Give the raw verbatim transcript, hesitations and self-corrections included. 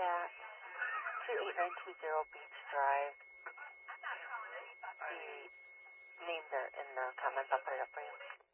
at two eight nine two zero Beach Drive. The name there in the comments, I'll put it up for you.